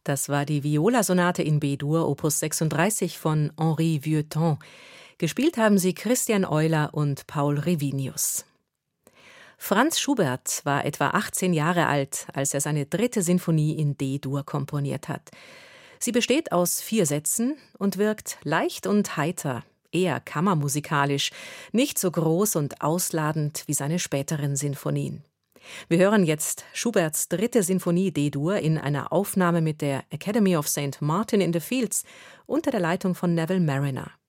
Das war die Viola-Sonate in B-Dur, Opus 36 von Henri Vieuxtemps. Gespielt haben sie Christian Euler und Paul Revinius. Franz Schubert war etwa 18 Jahre alt, als er seine 3. Sinfonie in D-Dur komponiert hat. Sie besteht aus 4 Sätzen und wirkt leicht und heiter, eher kammermusikalisch, nicht so groß und ausladend wie seine späteren Sinfonien. Wir hören jetzt Schuberts 3. Sinfonie D-Dur in einer Aufnahme mit der Academy of St. Martin in the Fields unter der Leitung von Neville Marriner.